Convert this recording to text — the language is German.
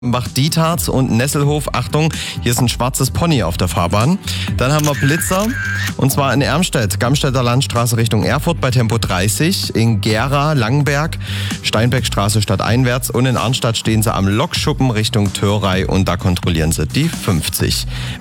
Bach-Dietharz und Nesselhof. Achtung, hier ist ein schwarzes Pony auf der Fahrbahn. Dann haben wir Blitzer, und zwar in Ermstedt, Gamstädter Landstraße Richtung Erfurt bei Tempo 30, in Gera, Langenberg, Steinbeckstraße stadteinwärts und in Arnstadt stehen sie am Lokschuppen Richtung Törrei und da kontrollieren sie die 50.